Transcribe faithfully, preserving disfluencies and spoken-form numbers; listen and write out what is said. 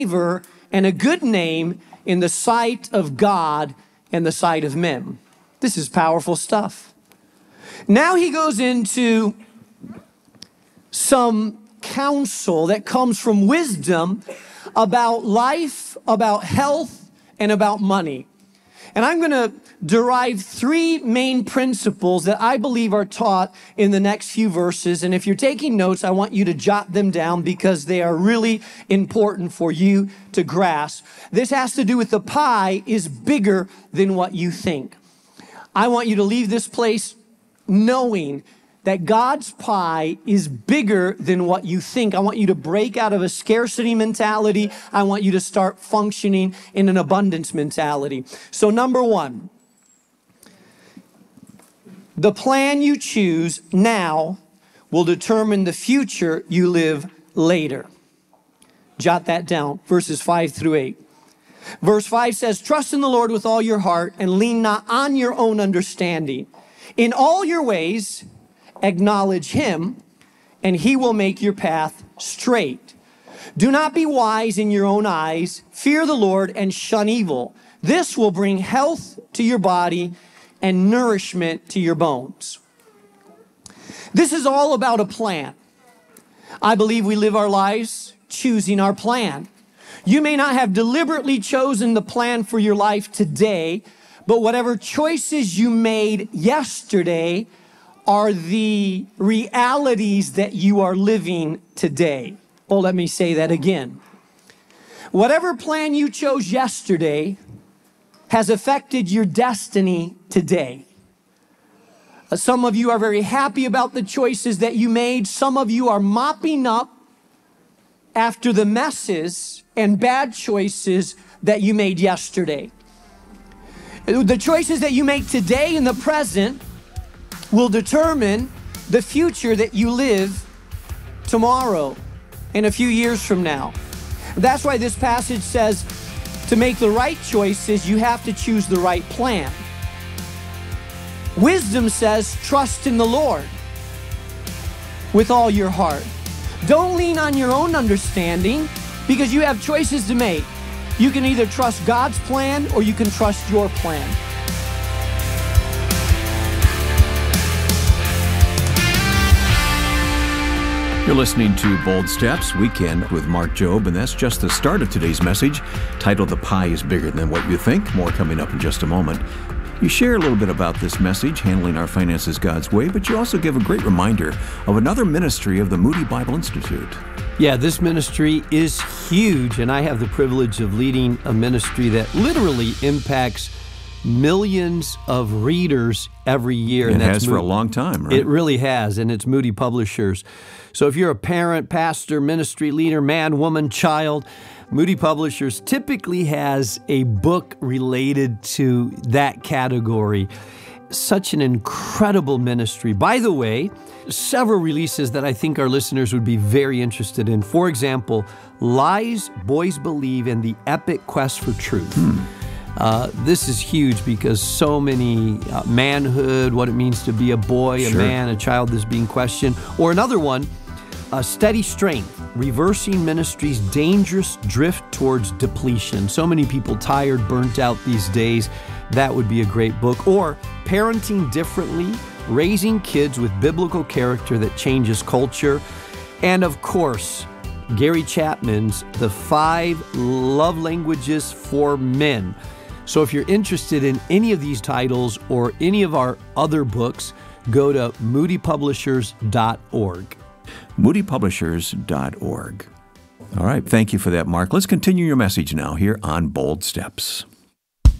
favor and a good name in the sight of God and the sight of men. This is powerful stuff. Now he goes into some counsel that comes from wisdom about life, about health, and about money. And I'm going to derive three main principles that I believe are taught in the next few verses. And if you're taking notes, I want you to jot them down because they are really important for you to grasp. This has to do with the pie is bigger than what you think. I want you to leave this place knowing that God's pie is bigger than what you think. I want you to break out of a scarcity mentality. I want you to start functioning in an abundance mentality. So number one, the plan you choose now will determine the future you live later. Jot that down, verses five through eight. Verse five says, trust in the Lord with all your heart and lean not on your own understanding. In all your ways, acknowledge him, and he will make your path straight. Do not be wise in your own eyes. Fear the Lord and shun evil. This will bring health to your body and nourishment to your bones. This is all about a plan. I believe we live our lives choosing our plan. You may not have deliberately chosen the plan for your life today, but whatever choices you made yesterday are the realities that you are living today. Oh, let me say that again. Whatever plan you chose yesterday has affected your destiny today. Uh, some of you are very happy about the choices that you made. Some of you are mopping up after the messes and bad choices that you made yesterday. The choices that you make today in the present will determine the future that you live tomorrow and a few years from now. That's why this passage says to make the right choices, you have to choose the right plan. Wisdom says, trust in the Lord with all your heart. Don't lean on your own understanding because you have choices to make. You can either trust God's plan or you can trust your plan. You're listening to Bold Steps Weekend with Mark Jobe, and that's just the start of today's message, titled The Pie is Bigger Than What You Think. More coming up in just a moment. You share a little bit about this message, Handling Our Finances God's Way, but you also give a great reminder of another ministry of the Moody Bible Institute. Yeah, this ministry is huge, and I have the privilege of leading a ministry that literally impacts millions of readers every year. It and that's has Moody. For a long time, right? It really has, and it's Moody Publishers. So if you're a parent, pastor, ministry leader, man, woman, child, Moody Publishers typically has a book related to that category. Such an incredible ministry. By the way, several releases that I think our listeners would be very interested in. For example, Lies Boys Believe and the Epic Quest for Truth. Hmm. Uh, this is huge because so many uh, manhood, what it means to be a boy, sure. a man, a child is being questioned. Or another one, uh, Steady Strength, Reversing Ministry's Dangerous Drift Towards Depletion. So many people tired, burnt out these days. That would be a great book. Or Parenting Differently, Raising Kids with Biblical Character that Changes Culture. And of course, Gary Chapman's The Five Love Languages for Men. So if you're interested in any of these titles or any of our other books, go to moody publishers dot org. moody publishers dot org. All right, thank you for that, Mark. Let's continue your message now here on Bold Steps.